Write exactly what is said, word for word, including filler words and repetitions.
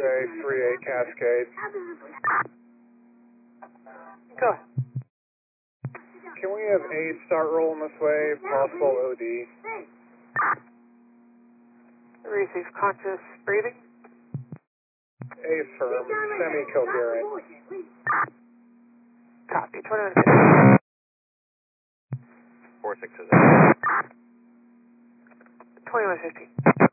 X-ray, three eight Cascade. Go. Can we have A start rolling this way, possible O D? Receive conscious breathing. A firm, semi-coherent. Copy, twenty-one fifty. four six is twenty-one fifty.